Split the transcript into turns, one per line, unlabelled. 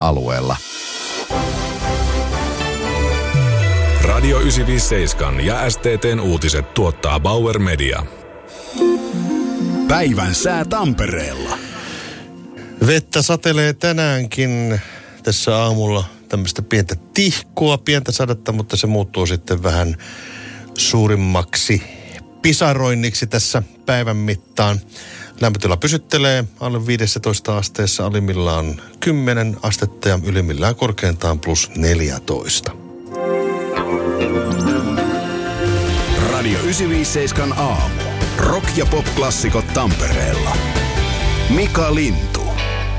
alueella.
Radio 957 ja STT:n uutiset tuottaa Bauer Media.
Päivän sää Tampereella.
Vettä satelee tänäänkin tässä aamulla. Tämmöistä pientä tihkua, pientä sadetta, mutta se muuttuu sitten vähän suurimmaksi pisaroinniksi tässä päivän mittaan. Lämpötila pysyttelee alle 15 asteessa, alimmillaan 10 astetta ja ylimmillään korkeintaan plus 14.
Radio 957 aamu. Rock- ja pop-klassikot Tampereella. Mika Lintu.